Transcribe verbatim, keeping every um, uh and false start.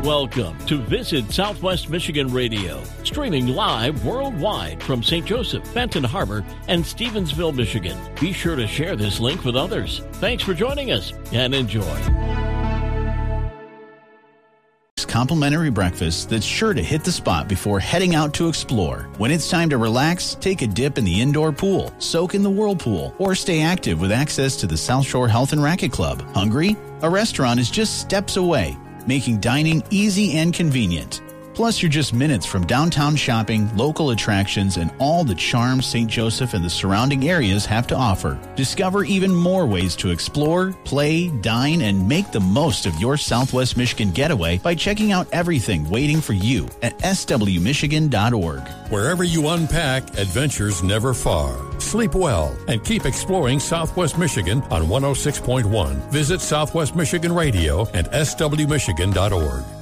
Welcome to Visit Southwest Michigan Radio, streaming live worldwide from Saint Joseph, Benton Harbor, and Stevensville, Michigan. Be sure to share this link with others. Thanks for joining us and enjoy. Complimentary breakfast that's sure to hit the spot before heading out to explore. When it's time to relax, take a dip in the indoor pool, soak in the whirlpool, or stay active with access to the South Shore Health and Racquet Club. Hungry? A restaurant is just steps away, making dining easy and convenient. Plus, you're just minutes from downtown shopping, local attractions, and all the charm Saint Joseph and the surrounding areas have to offer. Discover even more ways to explore, play, dine, and make the most of your Southwest Michigan getaway by checking out everything waiting for you at s w michigan dot org. Wherever you unpack, adventures never far. Sleep well and keep exploring Southwest Michigan on one oh six point one. Visit Southwest Michigan Radio and s w michigan dot org.